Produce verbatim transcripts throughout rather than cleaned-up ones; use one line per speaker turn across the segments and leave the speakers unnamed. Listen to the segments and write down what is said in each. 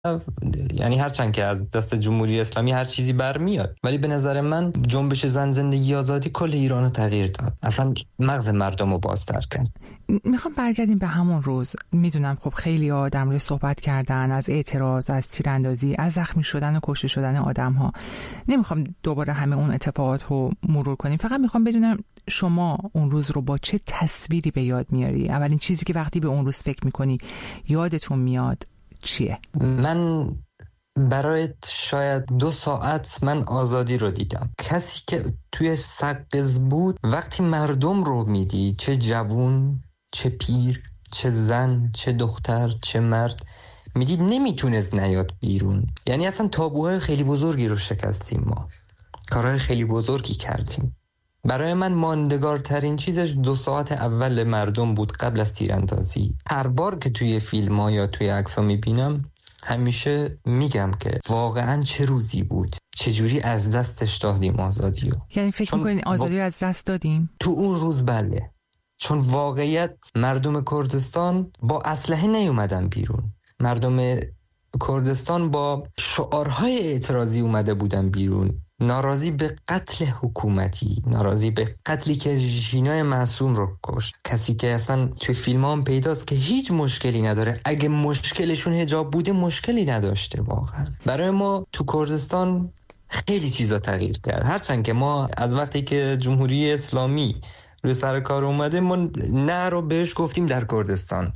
یعنی هرچند که از دست جمهوری اسلامی هر چیزی برمیاد، ولی به نظر من جنبش زن زندگی آزادی کل ایران رو تغییر داد، اصلا مغز مردم رو بازتر کرد.
میخوام برگردیم به همون روز. میدونم خب خیلی ها در مورد صحبت کردن از اعتراض، از تیراندازی، از زخمی شدن و کشته شدن آدم ها. نمیخوام دوباره همه اون اتفاقات رو مرور کنیم، فقط میخوام بدونم شما اون روز رو با چه تصویری به یاد میاری؟ اولین چیزی که وقتی به اون روز فکر میکنی یادتون میاد چیه؟
من برای شاید دو ساعت من آزادی رو دیدم. کسی که توی سقز بود، وقتی مردم رو میدی، چه جوون، چه پیر، چه زن، چه دختر، چه مرد، میدید نمیتونست نیاد بیرون. یعنی اصلا تابوهای خیلی بزرگی رو شکستیم، ما کارهای خیلی بزرگی کردیم. برای من ماندگارترین چیزش دو ساعت اول مردم بود قبل از تیراندازی. هر بار که توی فیلم ها یا توی عکس ها میبینم همیشه میگم که واقعا چه روزی بود، چجوری از دستش دادیم آزادی رو.
یعنی فکر میکنین آزادی رو از دست دادیم؟
تو اون روز بله، چون واقعیت مردم کردستان با اسلحه نیومدن بیرون. مردم کردستان با شعارهای اعتراضی اومده بودن بیرون، ناراضی به قتل حکومتی، ناراضی به قتلی که ژینای معصوم رو کشت، کسی که اصلا توی فیلم هم پیداست که هیچ مشکلی نداره. اگه مشکلشون حجاب بوده مشکلی نداشته. واقعا برای ما تو کردستان خیلی چیزا تغییر کرد، هرچند که ما از وقتی که جمهوری اسلامی روی سر کار اومده ما نه رو بهش گفتیم در کردستان،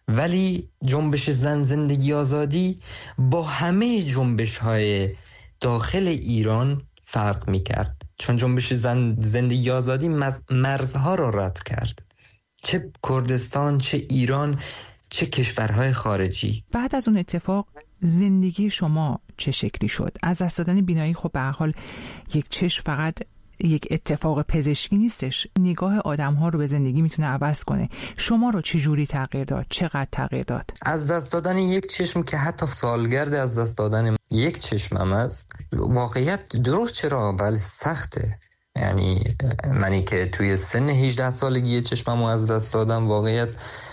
ولی جنبش زن زندگی آزادی با همه جنبش های داخل ایران فرق میکرد، چون جنبش زن زندگی آزادی مرزها رو رد کرد، چه کردستان، چه ایران، چه کشورهای خارجی.
بعد از اون اتفاق زندگی شما چه شکلی شد؟ از دست دادن بینایی خب به هر حال یک چشم فقط یک اتفاق پزشکی نیستش، نگاه آدم ها رو به زندگی میتونه عوض کنه. شما رو چه جوری تغییر داد؟ چقدر تغییر داد؟
از دست دادن یک چشم که حتی سالگرد از دست دادن یک چشمم است، واقعیت درست چرا ولی سخته. یعنی منی که توی سن هجده سالگی چشممو از دست دادم، واقعیت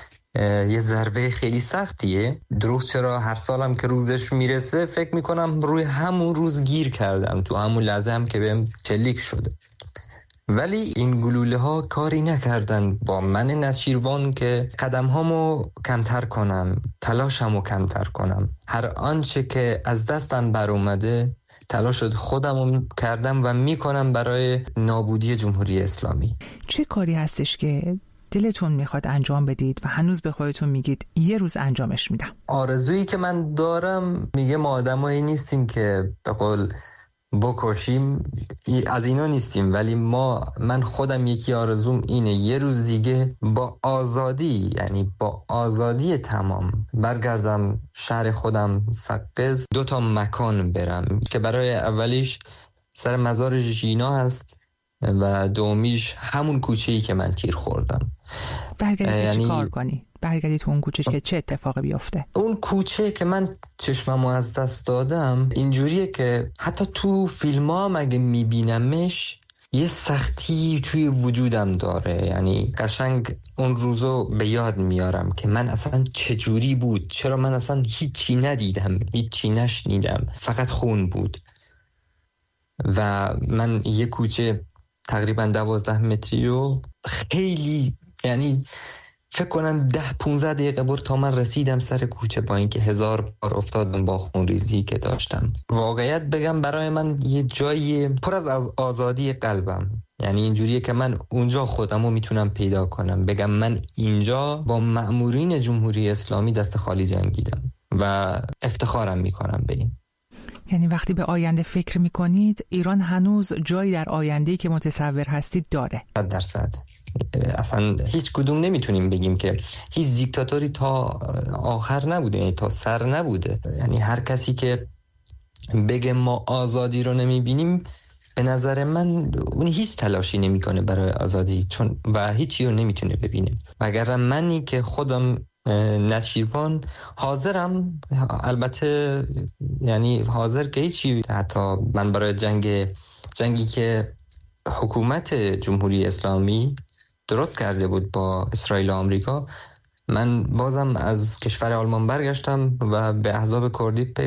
یه ضربه خیلی سختیه. درست چرا هر سالم که روزش میرسه فکر میکنم روی همون روز گیر کردم، تو همون لحظه هم که بهم شلیک شده. ولی این گلوله ها کاری نکردن با من نشیروان که قدم هامو کمتر کنم، تلاشمو کمتر کنم. هر آنچه که از دستم بر اومده تلاش خودمو کردم و میکنم برای نابودی جمهوری اسلامی.
چه کاری هستش که دلتون میخواد انجام بدید و هنوز به خودتون میگید یه روز انجامش میدم؟
آرزویی که من دارم، میگه ما آدمایی نیستیم که به قول بکشیم، از اینا نیستیم، ولی ما من خودم یکی آرزوم اینه یه روز دیگه با آزادی، یعنی با آزادی تمام برگردم شهر خودم سقز، دو تا مکان برم که برای اولیش سر مزار ژینا هست و دومیش همون کوچه‌ای که من تیر خوردم.
برگردی یعنی... چی کار کنی؟ برگردی تو اون کوچه که چه اتفاقی بیفته؟
اون کوچه که من چشممو از دست دادم اینجوریه که حتی تو فیلمام اگه میبینمش یه سختی توی وجودم داره. یعنی قشنگ اون روزو به یاد میارم که من اصلا چجوری بود، چرا من اصلا هیچی ندیدم، هیچی نشنیدم، فقط خون بود. و من یه کوچه تقریبا دوازده متری رو خیلی، یعنی فکر کنم ده پونزده دقیقه بود تا من رسیدم سر کوچه، با اینکه هزار بار افتادم با خونریزی که داشتم. واقعیت بگم برای من یه جایی پر از آزادی قلبم، یعنی اینجوریه که من اونجا خودمو میتونم پیدا کنم، بگم من اینجا با مأمورین جمهوری اسلامی دست خالی جنگیدم و افتخارم میکنم به این.
یعنی وقتی به آینده فکر میکنید ایران هنوز جایی در آینده‌ای که متصور هستید داره؟
صد درصد. اصلا هیچ کدوم نمیتونیم بگیم که هیچ دیکتاتوری تا آخر نبوده، یعنی تا سر نبوده. یعنی هر کسی که بگه ما آزادی رو نمیبینیم، به نظر من اون هیچ تلاشی نمیکنه برای آزادی، چون و هیچی رو نمیتونه ببینه. مگر منی که خودم نشیروان حاضرم، البته یعنی حاضر که هیچی، حتی من برای جنگ جنگی که حکومت جمهوری اسلامی درست کرده بود با اسرائیل و آمریکا، من بازم از کشور آلمان برگشتم و به احزاب کردی